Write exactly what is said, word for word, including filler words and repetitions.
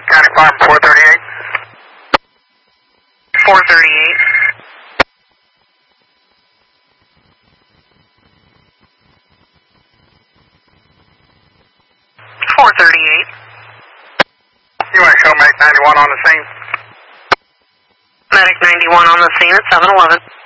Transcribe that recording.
County Farm four thirty-eight. four thirty-eight. four thirty-eight. You want to show Medic ninety-one on the scene? Medic ninety-one on the scene at seven eleven.